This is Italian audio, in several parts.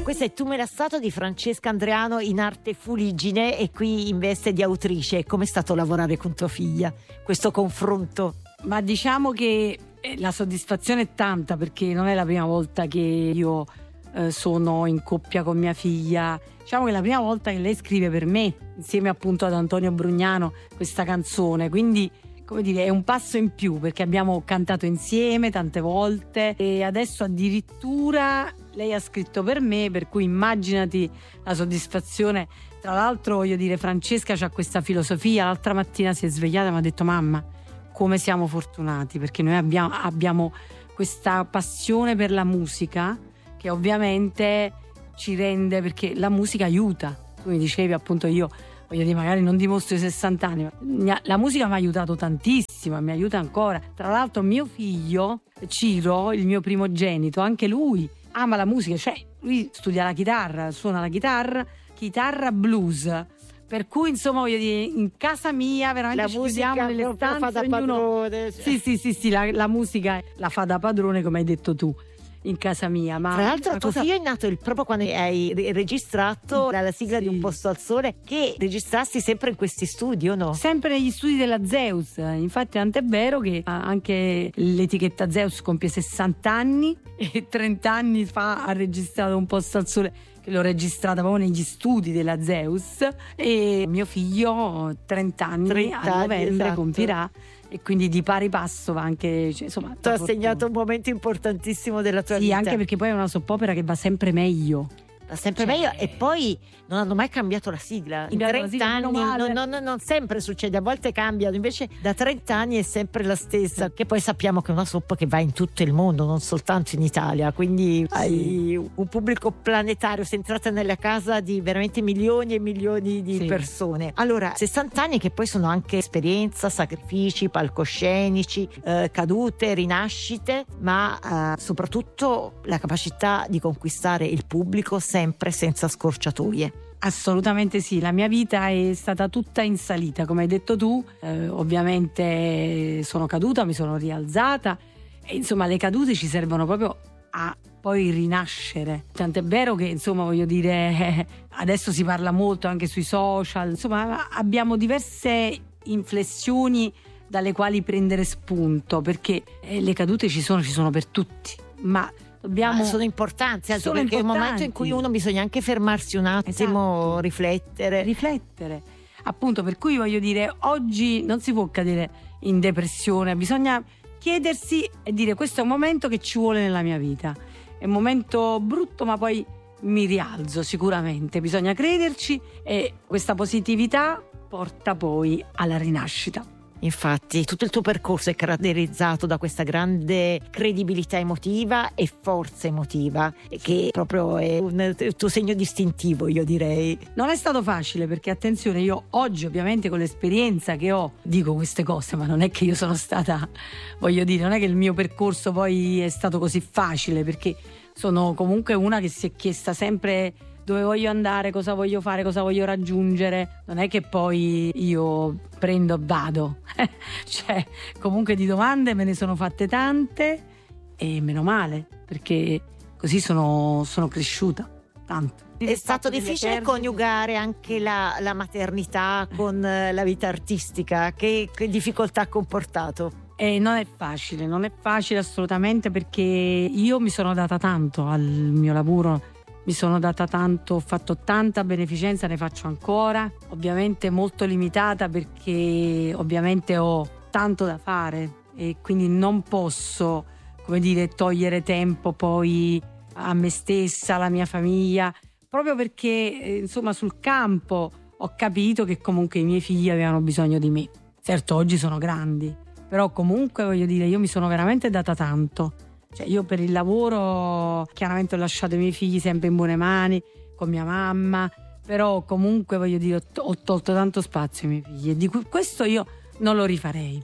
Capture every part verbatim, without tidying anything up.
Questo è Tu me la stato di Francesca Andreano in arte fuliggine e qui in veste di autrice. Com'è stato lavorare con tua figlia? Questo confronto? Ma diciamo che la soddisfazione è tanta, perché non è la prima volta che io eh, sono in coppia con mia figlia. Diciamo che è la prima volta che lei scrive per me, insieme appunto ad Antonio Brugnano, questa canzone. Quindi, come dire, è un passo in più, perché abbiamo cantato insieme tante volte e adesso addirittura lei ha scritto per me, per cui immaginati la soddisfazione. Tra l'altro, voglio dire, Francesca c'ha questa filosofia. L'altra mattina si è svegliata e mi ha detto: mamma, come siamo fortunati, perché noi abbiamo, abbiamo questa passione per la musica che ovviamente ci rende, perché la musica aiuta. Tu mi dicevi appunto, io voglio dire, magari non dimostro i sessanta anni, ma la musica mi ha aiutato tantissimo, mi aiuta ancora. Tra l'altro mio figlio Ciro, il mio primogenito, anche lui ama la musica, cioè lui studia la chitarra, suona la chitarra, chitarra blues. Per cui insomma, voglio dire, in casa mia veramente la ci musica chiudiamo nelle stanze, fa da ognuno... padrone, cioè. Sì, sì, sì, sì, la, la musica la fa da padrone, come hai detto tu, in casa mia. Ma tra l'altro tuo cosa... figlio è nato il, proprio quando hai registrato la, la sigla sì. di Un posto al sole, che registrasti sempre in questi studi, o no? Sempre negli studi della Zeus. Infatti tant'è vero che anche l'etichetta Zeus compie sessanta anni e trenta anni fa ha registrato Un posto al sole, che l'ho registrata proprio negli studi della Zeus, e mio figlio trenta anni trenta a novembre esatto. compirà, e quindi di pari passo va anche, cioè, insomma, ti ha segnato un momento importantissimo della tua sì, vita. Anche perché poi è una soap opera che va sempre meglio. Va sempre cioè, meglio, e poi non hanno mai cambiato la sigla. In trenta anni non, non, non sempre succede, a volte cambiano, invece da trenta anni è sempre la stessa, che poi sappiamo che è una soap che va in tutto il mondo, non soltanto in Italia, quindi sì. Hai un pubblico planetario, sei entrata nella casa di veramente milioni e milioni di sì. persone. Allora, sessanta anni che poi sono anche esperienza, sacrifici, palcoscenici, eh, cadute, rinascite, ma eh, soprattutto la capacità di conquistare il pubblico sempre senza scorciatoie. Assolutamente sì, la mia vita è stata tutta in salita, come hai detto tu. Eh, ovviamente sono caduta, mi sono rialzata, e insomma le cadute ci servono proprio a poi rinascere. Tant'è vero che, insomma, voglio dire, eh, adesso si parla molto anche sui social, insomma abbiamo diverse inflessioni dalle quali prendere spunto, perché eh, le cadute ci sono, ci sono per tutti, ma dobbiamo... Ah, sono importanti, anche sono perché importanti. è un momento in cui uno bisogna anche fermarsi un attimo, esatto. riflettere. Riflettere. Appunto, per cui voglio dire, oggi non si può cadere in depressione, bisogna chiedersi e dire: questo è un momento che ci vuole nella mia vita. È un momento brutto, ma poi mi rialzo sicuramente. Bisogna crederci, e questa positività porta poi alla rinascita. Infatti tutto il tuo percorso è caratterizzato da questa grande credibilità emotiva e forza emotiva, che proprio è un il tuo segno distintivo, io direi. Non è stato facile, perché attenzione, io oggi ovviamente con l'esperienza che ho dico queste cose, ma non è che io sono stata, voglio dire, non è che il mio percorso poi è stato così facile, perché sono comunque una che si è chiesta sempre dove voglio andare, cosa voglio fare, cosa voglio raggiungere. Non è che poi io prendo e vado. Cioè, comunque di domande me ne sono fatte tante, e meno male, perché così sono, sono cresciuta tanto. È stato difficile coniugare anche la, la maternità con la vita artistica. Che, che difficoltà ha comportato? Eh, non è facile, non è facile assolutamente, perché io mi sono data tanto al mio lavoro. Mi sono data tanto, ho fatto tanta beneficenza, ne faccio ancora, ovviamente molto limitata, perché ovviamente ho tanto da fare e quindi non posso, come dire, togliere tempo poi a me stessa, alla mia famiglia, proprio perché eh, insomma sul campo ho capito che comunque i miei figli avevano bisogno di me. Certo, oggi sono grandi, però comunque voglio dire, io mi sono veramente data tanto. Cioè, io per il lavoro chiaramente ho lasciato i miei figli sempre in buone mani, con mia mamma, però comunque voglio dire, ho, to- ho tolto tanto spazio ai miei figli, e di cui questo io non lo rifarei.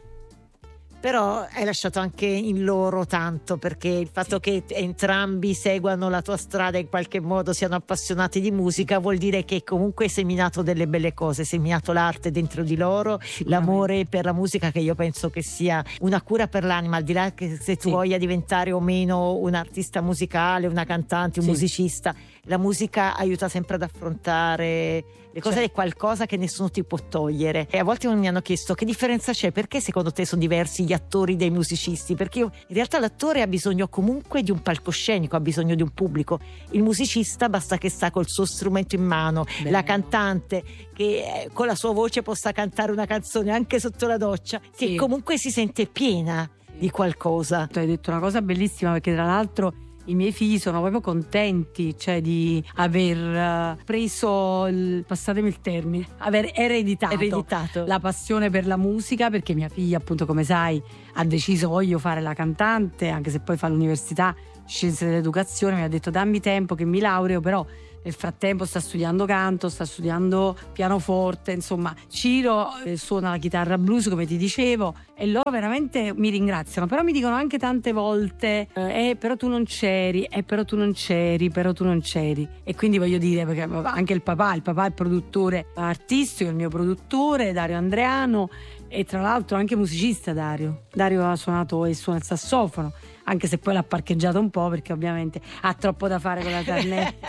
Però hai lasciato anche in loro tanto, perché il fatto che entrambi seguano la tua strada, in qualche modo siano appassionati di musica, vuol dire che comunque hai seminato delle belle cose, hai seminato l'arte dentro di loro, l'amore per la musica, che io penso che sia una cura per l'anima, al di là che se tu sì. voglia diventare o meno un artista musicale, una cantante, un sì. musicista, la musica aiuta sempre ad affrontare le cose, Cioè. è qualcosa che nessuno ti può togliere. E a volte mi hanno chiesto che differenza c'è, perché secondo te sono diversi gli attori dei musicisti? Perché io, in realtà l'attore ha bisogno comunque di un palcoscenico, ha bisogno di un pubblico. Il musicista basta che sta col suo strumento in mano. Beh. La cantante che eh, con la sua voce possa cantare una canzone anche sotto la doccia, Sì. che comunque si sente piena di qualcosa. Tu hai detto una cosa bellissima, perché tra l'altro i miei figli sono proprio contenti, cioè di aver eh, preso il, passatemi il termine, aver ereditato, Ereditato. la passione per la musica, perché mia figlia, appunto, come sai, ha deciso voglio fare la cantante, anche se poi fa l'università scienze dell'educazione. Mi ha detto dammi tempo che mi laureo, però nel frattempo sta studiando canto, sta studiando pianoforte, insomma. Ciro eh, suona la chitarra blues, come ti dicevo, e loro veramente mi ringraziano, però mi dicono anche tante volte eh, eh però tu non c'eri, eh però tu non c'eri, però tu non c'eri. E quindi voglio dire, perché anche il papà, il papà è il produttore artistico, il mio produttore Dario Andreano, e tra l'altro anche musicista Dario. Dario ha suonato e suona il sassofono, anche se poi l'ha parcheggiato un po' perché ovviamente ha troppo da fare con la carnetta.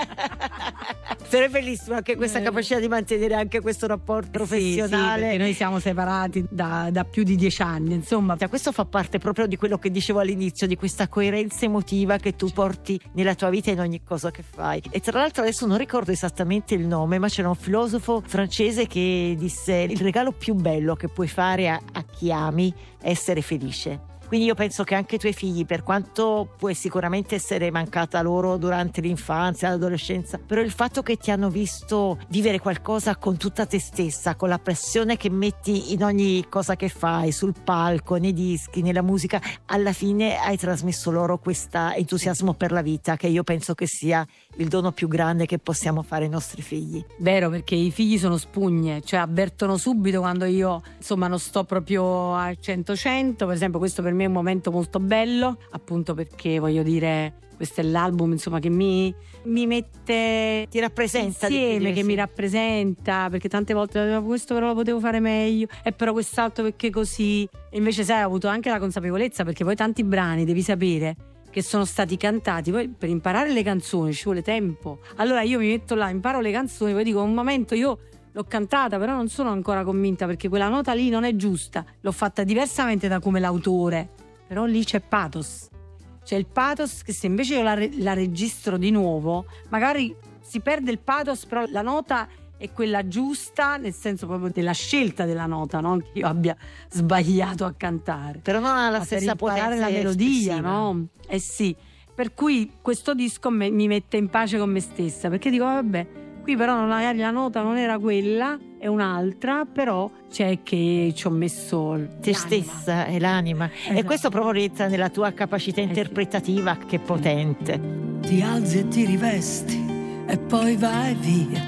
Però è bellissimo anche questa capacità di mantenere anche questo rapporto professionale. Sì, sì, perché noi siamo separati da, da più di dieci anni, insomma. Questo fa parte proprio di quello che dicevo all'inizio, di questa coerenza emotiva che tu porti nella tua vita in ogni cosa che fai. E tra l'altro adesso non ricordo esattamente il nome, ma c'era un filosofo francese che disse: il regalo più bello che puoi fare a, a chi ami è essere felice. Quindi io penso che anche i tuoi figli, per quanto puoi sicuramente essere mancata loro durante l'infanzia, l'adolescenza, però il fatto che ti hanno visto vivere qualcosa con tutta te stessa, con la passione che metti in ogni cosa che fai, sul palco, nei dischi, nella musica, alla fine hai trasmesso loro questo entusiasmo per la vita, che io penso che sia il dono più grande che possiamo fare ai nostri figli. Vero, perché i figli sono spugne, cioè avvertono subito quando io insomma non sto proprio al cento cento. Per esempio questo per me è un momento molto bello, appunto perché voglio dire, questo è l'album insomma che mi, mi mette ti rappresenta insieme, di che mi rappresenta, perché tante volte questo però lo potevo fare meglio, e però quest'altro perché così. E invece sai, ho avuto anche la consapevolezza, perché poi tanti brani devi sapere che sono stati cantati, poi per imparare le canzoni ci vuole tempo. Allora io mi metto là, imparo le canzoni, poi dico un momento, io l'ho cantata però non sono ancora convinta, perché quella nota lì non è giusta, l'ho fatta diversamente da come l'autore, però lì c'è pathos, c'è il pathos che se invece io la, re- la registro di nuovo magari si perde il pathos, però la nota è quella giusta, nel senso proprio della scelta della nota, non che io abbia sbagliato a cantare, però non ha la ma stessa per imparare potenza la melodia, espressiva. no? Eh sì, per cui questo disco me, mi mette in pace con me stessa, perché dico vabbè, qui però non, magari la nota non era quella, è un'altra, però c'è che ci ho messo te l'anima. stessa e l'anima, Esatto. e questo proprio rientra nella tua capacità interpretativa, che è potente. Ti alzi e ti rivesti e poi vai via.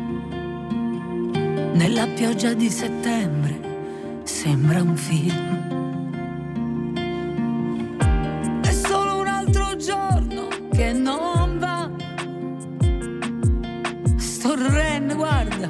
Nella pioggia di settembre sembra un film.